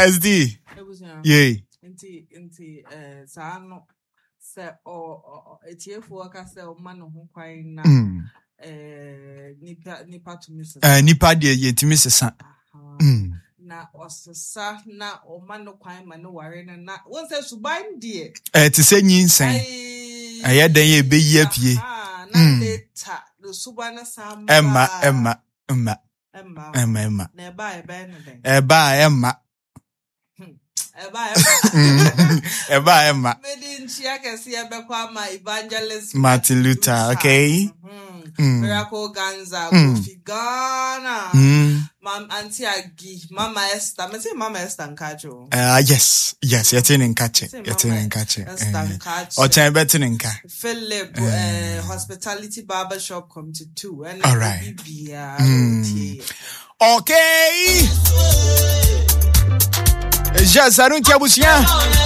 SD. Yay. Inti Sano se o etiefu aka se o ma no ho kwan na nipa to me sesa. Nipa de yetimi sesa. Na osesa na o ma no kwan ma no ware na won se suban de. Te se nyinsen. Aye dan ye be yi apie. Na later the suban sam. Emma. Na Emma. Emma. Medin Chiaka see Bequama Evangelist Martin Luther, okay? Miracle Ganza, Kofi Ghana, Mam Auntie Agi, Mama Esther. I say Mama Esther and Kajo. Yes, you're in catch it. Or time better in car. Philip, Hospitality Barbershop come to 2. And all right. Okay. Just I don't care